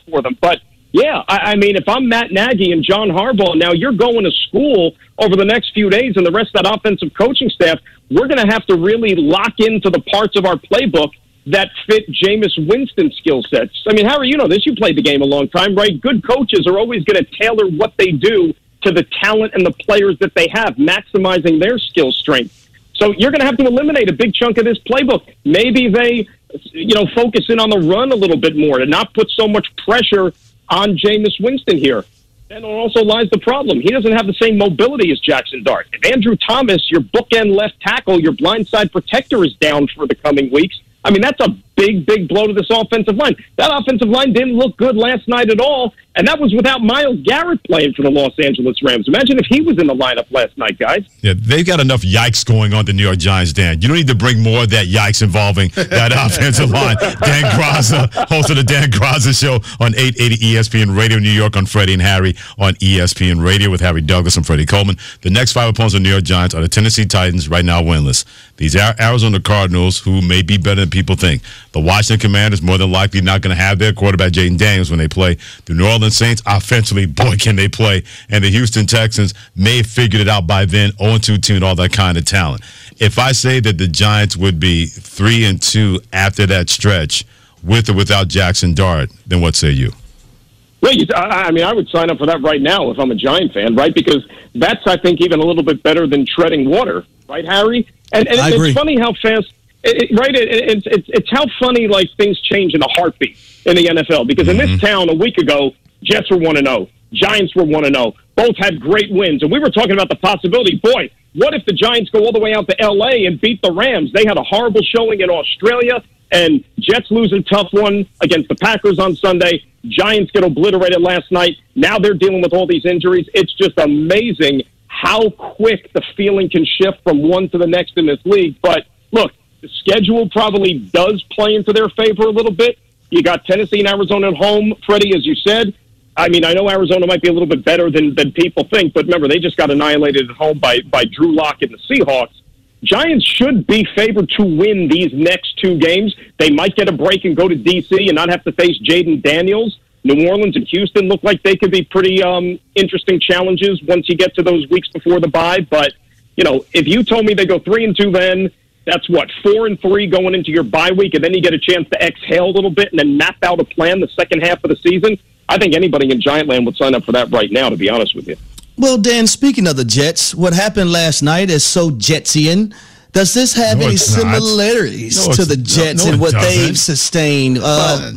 for them. But, yeah, I mean, if I'm Matt Nagy and John Harbaugh, now you're going to school over the next few days, and the rest of that offensive coaching staff, we're going to have to really lock into the parts of our playbook that fit Jameis Winston's skill sets. I mean, Harry, you know this. You played the game a long time, right? Good coaches are always going to tailor what they do to the talent and the players that they have, maximizing their skill strength. So you're going to have to eliminate a big chunk of this playbook. Maybe they, focus in on the run a little bit more and not put so much pressure on Jameis Winston here. And also lies the problem. He doesn't have the same mobility as Jackson Dart. If Andrew Thomas, your bookend left tackle, your blindside protector, is down for the coming weeks, I mean, that's a big, big blow to this offensive line. That offensive line didn't look good last night at all, and that was without Myles Garrett playing for the Los Angeles Rams. Imagine if he was in the lineup last night, guys. Yeah, they've got enough yikes going on the New York Giants, Dan. You don't need to bring more of that yikes involving that offensive line. Dan Graza, host of the Dan Graza Show on 880 ESPN Radio New York on Freddie and Harry on ESPN Radio with Harry Douglas and Freddie Coleman. The next 5 opponents of the New York Giants are the Tennessee Titans, right now winless. These Arizona Cardinals, who may be better than people think. The Washington Commanders, more than likely not going to have their quarterback, Jaden Daniels, when they play. The New Orleans Saints, offensively, boy, can they play. And the Houston Texans may have figured it out by then, 0-2 team and all that kind of talent. If I say that the Giants would be 3-2 after that stretch, with or without Jackson Dart, then what say you? Well, I mean, I would sign up for that right now if I'm a Giant fan, right? Because that's, I think, even a little bit better than treading water, right, Harry? And it's funny how fast, right? It's how funny, like, things change in a heartbeat in the NFL. Because in this town a week ago, Jets were 1-0, Giants were 1-0. Both had great wins, and we were talking about the possibility. Boy, what if the Giants go all the way out to L.A. and beat the Rams? They had a horrible showing in Australia, and Jets lose a tough one against the Packers on Sunday. Giants get obliterated last night. Now they're dealing with all these injuries. It's just amazing how quick the feeling can shift from one to the next in this league. But, look, the schedule probably does play into their favor a little bit. You got Tennessee and Arizona at home, Freddie, as you said. I mean, I know Arizona might be a little bit better than people think, but remember, they just got annihilated at home by Drew Lock and the Seahawks. Giants should be favored to win these next 2 games. They might get a break and go to D.C. and not have to face Jaden Daniels. New Orleans and Houston look like they could be pretty interesting challenges once you get to those weeks before the bye. But, if you told me they go 3-2 then, that's 4-3 going into your bye week, and then you get a chance to exhale a little bit and then map out a plan the second half of the season. I think anybody in Giantland would sign up for that right now, to be honest with you. Well, Dan, speaking of the Jets, what happened last night is so Jetsian. Does this have any similarities to the Jets and what they've sustained with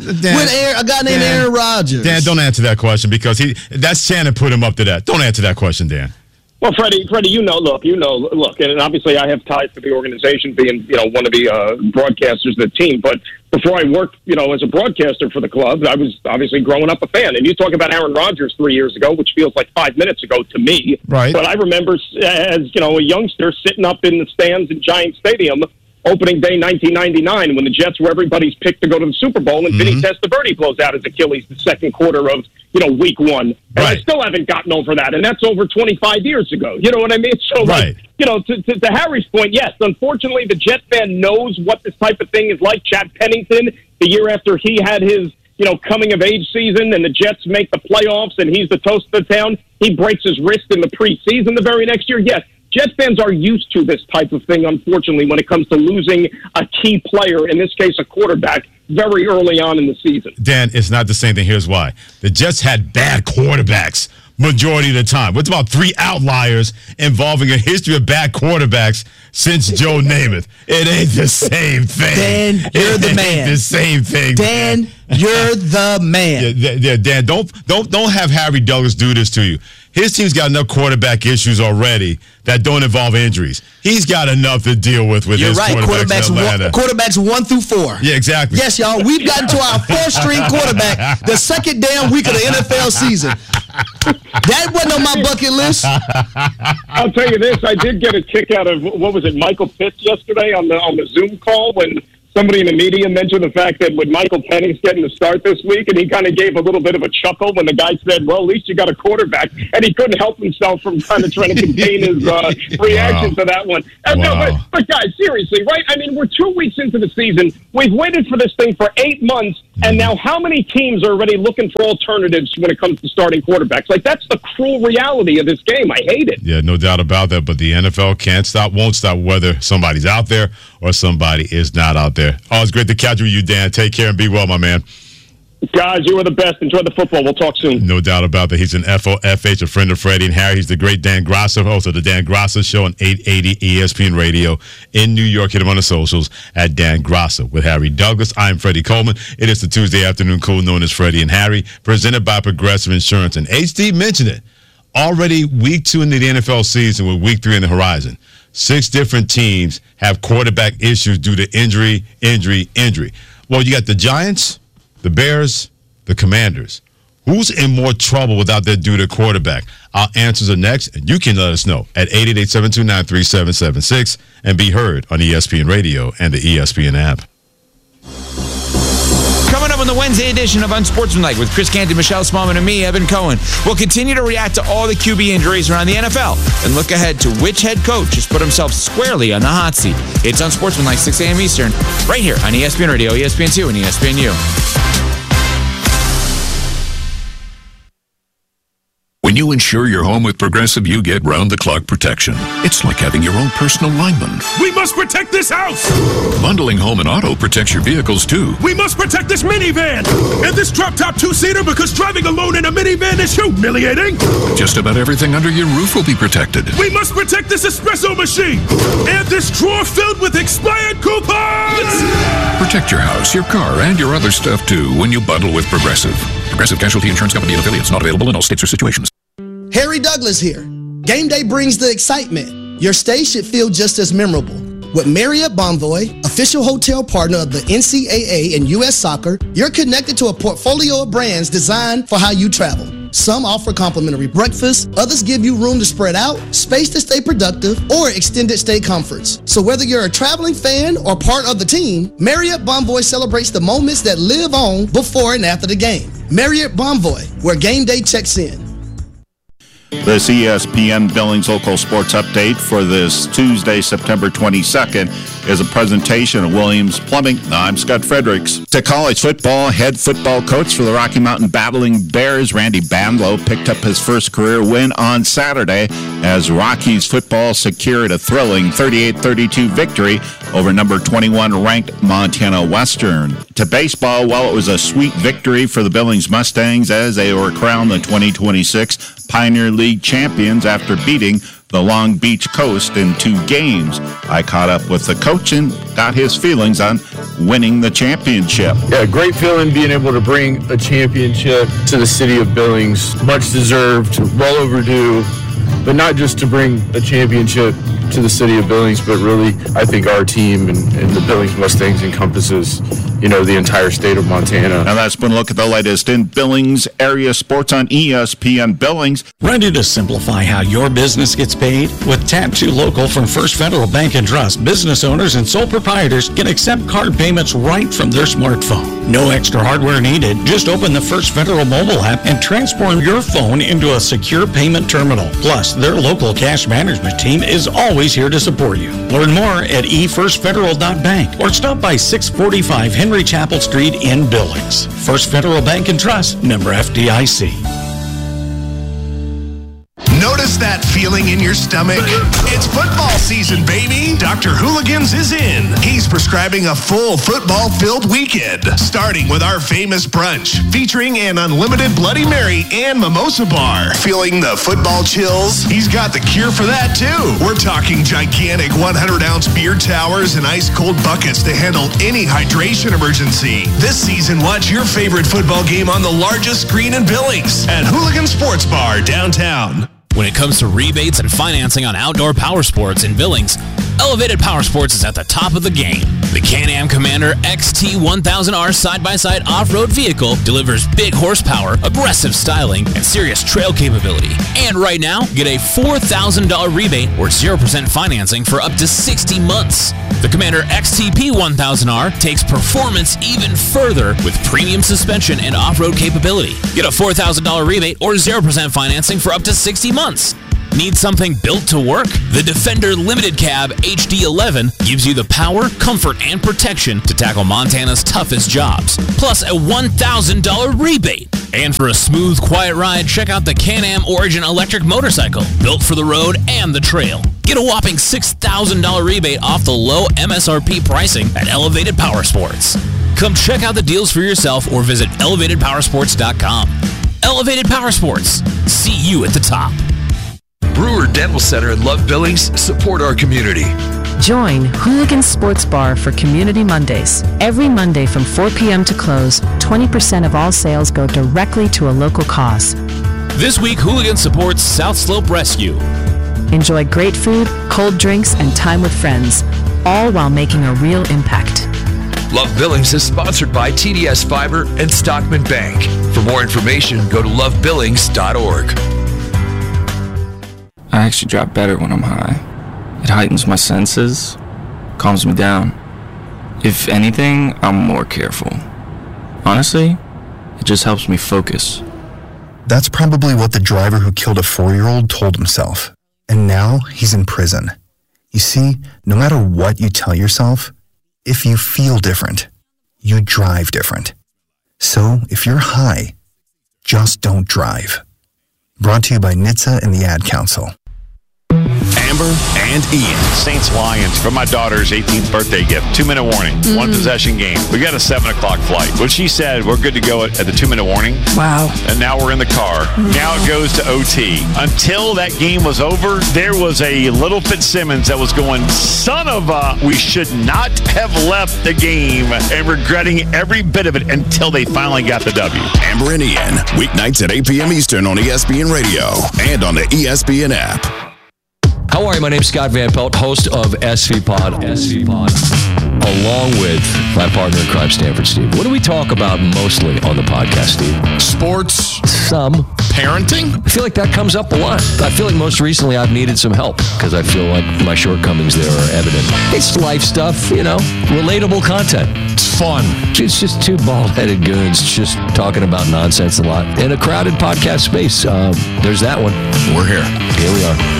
a guy named Aaron Rodgers? Dan, don't answer that question because that's Shannon put him up to that. Don't answer that question, Dan. Well, Freddie, look, and obviously I have ties to the organization, being, one of the broadcasters of the team. But before I worked, as a broadcaster for the club, I was obviously growing up a fan. And you talk about Aaron Rodgers 3 years ago, which feels like 5 minutes ago to me. Right. But I remember as, a youngster sitting up in the stands in Giant Stadium, opening day 1999, when the Jets were everybody's pick to go to the Super Bowl, and Vinny Testaverde blows out his Achilles the second quarter of, week 1. And I still haven't gotten over that, and that's over 25 years ago. You know what I mean? So, to Harry's point, yes, unfortunately, the Jet fan knows what this type of thing is like. Chad Pennington, the year after he had his, coming-of-age season, and the Jets make the playoffs, and he's the toast of the town, he breaks his wrist in the preseason the very next year. Yes, Jets fans are used to this type of thing, unfortunately, when it comes to losing a key player, in this case a quarterback, very early on in the season. Dan, it's not the same thing. Here's why. The Jets had bad quarterbacks majority of the time. What's about 3 outliers involving a history of bad quarterbacks since Joe Namath? It ain't the same thing. Dan, you're the man. The same thing. Dan, you're the man. Yeah, Dan, don't have Harry Douglas do this to you. His team's got enough quarterback issues already that don't involve injuries. He's got enough to deal with his quarterbacks in Atlanta. Quarterbacks 1 through 4. Yeah, exactly. Yes, y'all. We've gotten to our 4th-string quarterback the second damn week of the NFL season. That wasn't on my bucket list. I'll tell you this. I did get a kick out of, Michael Pitts yesterday on the Zoom call when somebody in the media mentioned the fact that with Michael Penix getting the start this week, and he kind of gave a little bit of a chuckle when the guy said, well, at least you got a quarterback, and he couldn't help himself from kind of trying to contain his reaction to that one. No, but guys, seriously, right? I mean, we're 2 weeks into the season. We've waited for this thing for 8 months, and now how many teams are already looking for alternatives when it comes to starting quarterbacks? Like, that's the cruel reality of this game. I hate it. Yeah, no doubt about that, but the NFL can't stop, won't stop, whether somebody's out there or somebody is not out there. Oh, it's great to catch with you, Dan. Take care and be well, my man. Guys, you are the best. Enjoy the football. We'll talk soon. No doubt about that. He's an FOFH, a friend of Freddie and Harry. He's the great Dan Graca, host of the Dan Graca Show on 880 ESPN Radio in New York. Hit him on the socials at Dan Graca with Harry Douglas. I'm Freddie Coleman. It is the Tuesday afternoon crew known as Freddie and Harry, presented by Progressive Insurance. And HD mentioned it. Already week 2 into the NFL season with week 3 in the horizon. 6 different teams have quarterback issues due to injury. Well, you got the Giants, the Bears, the Commanders. Who's in more trouble without their due to quarterback? Our answers are next, and you can let us know at 888-729-3776 and be heard on ESPN Radio and the ESPN app. Coming up on the Wednesday edition of Unsportsmanlike with Chris Canty, Michelle Smallman, and me, Evan Cohen, we'll continue to react to all the QB injuries around the NFL and look ahead to which head coach has put himself squarely on the hot seat. It's Unsportsmanlike, 6 a.m. Eastern, right here on ESPN Radio, ESPN2, and ESPNU. When you insure your home with Progressive, you get round-the-clock protection. It's like having your own personal lineman. We must protect this house! Bundling home and auto protects your vehicles, too. We must protect this minivan! And this drop-top 2-seater, because driving alone in a minivan is humiliating! Just about everything under your roof will be protected. We must protect this espresso machine! And this drawer filled with expired coupons! Protect your house, your car, and your other stuff, too, when you bundle with Progressive. Progressive Casualty Insurance Company and affiliates. Not available in all states or situations. Harry Douglas here. Game day brings the excitement. Your stay should feel just as memorable. With Marriott Bonvoy, official hotel partner of the NCAA and U.S. Soccer, you're connected to a portfolio of brands designed for how you travel. Some offer complimentary breakfast, others give you room to spread out, space to stay productive, or extended stay comforts. So whether you're a traveling fan or part of the team, Marriott Bonvoy celebrates the moments that live on before and after the game. Marriott Bonvoy, where game day checks in. This ESPN Billings Local Sports Update for this Tuesday, September 22nd, is a presentation of Williams Plumbing. I'm Scott Fredericks. To college football, head football coach for the Rocky Mountain Battling Bears, Randy Bandlow, picked up his first career win on Saturday as Rockies football secured a thrilling 38-32 victory over number 21 ranked Montana Western. To baseball, well, it was a sweet victory for the Billings Mustangs as they were crowned the 2026 Pioneer League champions after beating the Long Beach Coast in 2 games. I caught up with the coach and got his feelings on winning the championship. Yeah, great feeling being able to bring a championship to the city of Billings. Much deserved, well overdue, but not just to bring a championship to the city of Billings, but really, I think our team and the Billings Mustangs encompasses, the entire state of Montana. And that's been a look at the latest in Billings area sports on ESPN Billings. Ready to simplify how your business gets paid? With Tap 2 Local from First Federal Bank and Trust, business owners and sole proprietors can accept card payments right from their smartphone. No extra hardware needed. Just open the First Federal mobile app and transform your phone into a secure payment terminal. Plus, their local cash management team is always here to support you. Learn more at efirstfederal.bank or stop by 645 Henry Chapel Street in Billings. First Federal Bank and Trust, member FDIC. Notice that feeling in your stomach? It's football season, baby. Dr. Hooligans is in. He's prescribing a full football-filled weekend, starting with our famous brunch, featuring an unlimited Bloody Mary and mimosa bar. Feeling the football chills? He's got the cure for that, too. We're talking gigantic 100-ounce beer towers and ice-cold buckets to handle any hydration emergency. This season, watch your favorite football game on the largest screen in Billings at Hooligan Sports Bar downtown. When it comes to rebates and financing on outdoor power sports in Billings, Elevated Power Sports is at the top of the game. The Can-Am Commander XT1000R side-by-side off-road vehicle delivers big horsepower, aggressive styling, and serious trail capability. And right now, get a $4,000 rebate or 0% financing for up to 60 months. The Commander XTP 1000R takes performance even further with premium suspension and off-road capability. Get a $4,000 rebate or 0% financing for up to 60 months. Need something built to work? The Defender Limited Cab HD11 gives you the power, comfort, and protection to tackle Montana's toughest jobs, plus a $1,000 rebate. And for a smooth, quiet ride, check out the Can-Am Origin electric motorcycle, built for the road and the trail. Get a whopping $6,000 rebate off the low MSRP pricing at Elevated Power Sports. Come check out the deals for yourself or visit elevatedpowersports.com. Elevated Power Sports. See you at the top. Brewer Dental Center and Love Billings support our community. Join Hooligan Sports Bar for Community Mondays. Every Monday from 4 p.m. to close, 20% of all sales go directly to a local cause. This week, Hooligan supports South Slope Rescue. Enjoy great food, cold drinks, and time with friends, all while making a real impact. Love Billings is sponsored by TDS Fiber and Stockman Bank. For more information, go to lovebillings.org. I actually drive better when I'm high. It heightens my senses, calms me down. If anything, I'm more careful. Honestly, it just helps me focus. That's probably what the driver who killed a 4-year-old told himself. And now he's in prison. You see, no matter what you tell yourself, if you feel different, you drive different. So if you're high, just don't drive. Brought to you by NHTSA and the Ad Council. Amber and Ian. Saints Lions for my daughter's 18th birthday gift. 2-minute warning. One possession game. We got a 7 o'clock flight. When she said we're good to go at the 2-minute warning. Wow. And now we're in the car. Now it goes to OT. Until that game was over, there was a little Fitzsimmons that was going, son of a, we should not have left the game, and regretting every bit of it until they finally got the W. Amber and Ian. Weeknights at 8 p.m. Eastern on ESPN Radio and on the ESPN app. How are you? My name's Scott Van Pelt, host of SV Pod, along with my partner in crime, Stanford Steve. What do we talk about mostly on the podcast, Steve? Sports. Some. Parenting? I feel like that comes up a lot. I feel like most recently I've needed some help because I feel like my shortcomings there are evident. It's life stuff, relatable content. It's fun. It's just two bald-headed goons just talking about nonsense a lot in a crowded podcast space. There's that one. We're here. Here we are.